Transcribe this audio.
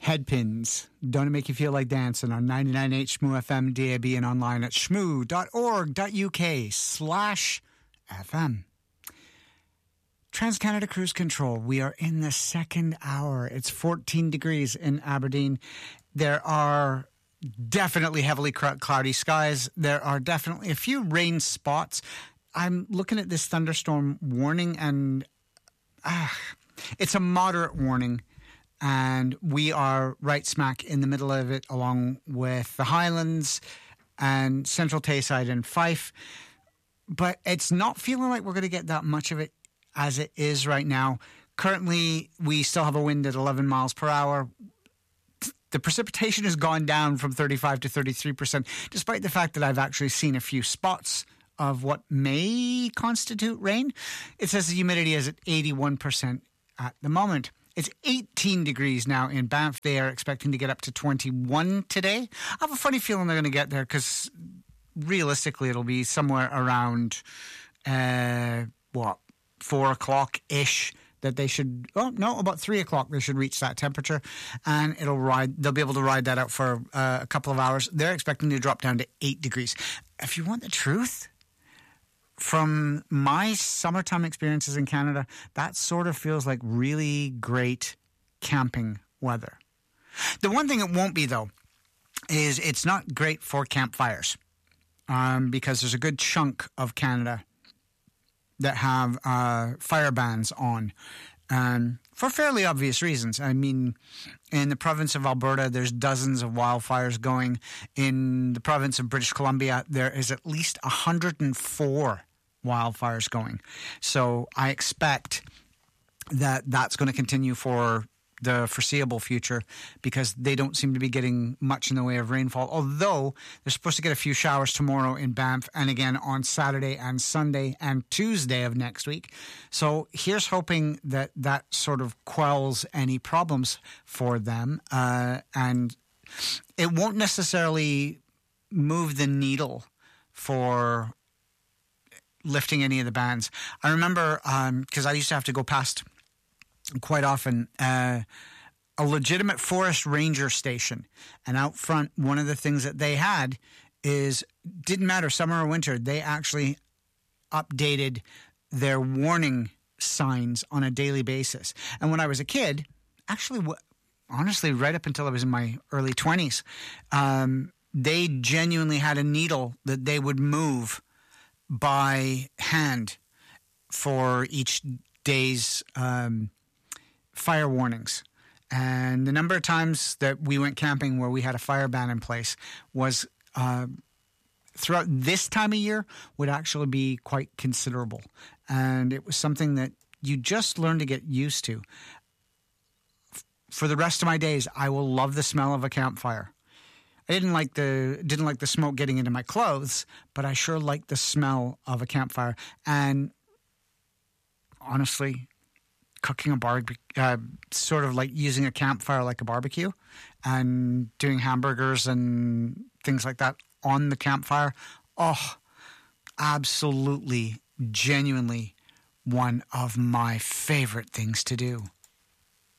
Headpins. Don't it make you feel like dancing on 99H Shmoo FM, DAB, and online at shmoo.org.uk/FM. TransCanada Cruise Control. We are in the second hour. It's 14 degrees in Aberdeen. There are definitely heavily cloudy skies. There are definitely a few rain spots. I'm looking at this thunderstorm warning, and it's a moderate warning. And we are right smack in the middle of it, along with the Highlands and Central Tayside and Fife. But it's not feeling like we're going to get that much of it as it is right now. Currently, we still have a wind at 11 miles per hour. The precipitation has gone down from 35 to 33%, despite the fact that I've actually seen a few spots of what may constitute rain. It says the humidity is at 81% at the moment. It's 18 degrees now in Banff. They are expecting to get up to 21 today. I have a funny feeling they're going to get there because realistically it'll be somewhere around, 4 o'clock-ish that they should, about 3 o'clock they should reach that temperature, and they'll be able to ride that out for a couple of hours. They're expecting to drop down to 8 degrees. If you want the truth, from my summertime experiences in Canada, that sort of feels like really great camping weather. The one thing it won't be, though, is it's not great for campfires, because there's a good chunk of Canada that have fire bans on, for fairly obvious reasons. I mean, in the province of Alberta, there's dozens of wildfires going. In the province of British Columbia, there is at least 104 wildfires going. So I expect that that's going to continue for the foreseeable future, because they don't seem to be getting much in the way of rainfall, although they're supposed to get a few showers tomorrow in Banff and again on Saturday and Sunday and Tuesday of next week. So here's hoping that that sort of quells any problems for them, and it won't necessarily move the needle for lifting any of the bans. I remember, because I used to have to go past quite often, a legitimate forest ranger station, and out front, one of the things that they had is, didn't matter summer or winter, they actually updated their warning signs on a daily basis. And when I was a kid, actually, honestly, right up until I was in my early 20s, they genuinely had a needle that they would move by hand for each day's fire warnings. And the number of times that we went camping where we had a fire ban in place was, throughout this time of year, would actually be quite considerable. And it was something that you just learn to get used to. For the rest of my days, I will love the smell of a campfire. I didn't like the smoke getting into my clothes, but I sure liked the smell of a campfire. And honestly, cooking a barbecue, sort of like using a campfire like a barbecue, and doing hamburgers and things like that on the campfire. Oh, absolutely, genuinely one of my favorite things to do.